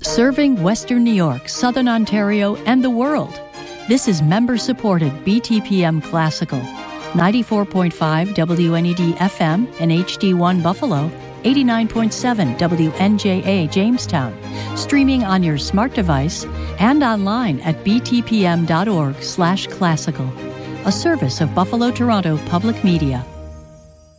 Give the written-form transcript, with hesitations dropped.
Serving Western New York, Southern Ontario, and the world. This is member-supported BTPM Classical. 94.5 WNED FM and HD1 Buffalo, 89.7 WNJA Jamestown. Streaming on your smart device and online at btpm.org/classical. A service of Buffalo Toronto Public Media.